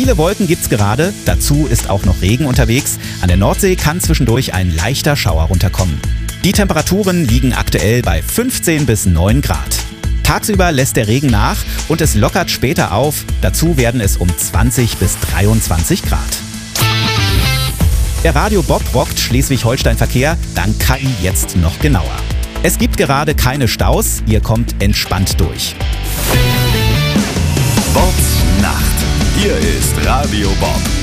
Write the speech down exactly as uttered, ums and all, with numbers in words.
Viele Wolken gibt's gerade, dazu ist auch noch Regen unterwegs. An der Nordsee kann zwischendurch ein leichter Schauer runterkommen. Die Temperaturen liegen aktuell bei fünfzehn bis neun Grad. Tagsüber lässt der Regen nach und es lockert später auf. Dazu werden es um zwanzig bis dreiundzwanzig Grad. Der Radio Bob rockt Schleswig-Holstein Verkehr, dank K I jetzt noch genauer. Es gibt gerade keine Staus, ihr kommt entspannt durch. Bobs Nacht. Hier ist Radio Bob.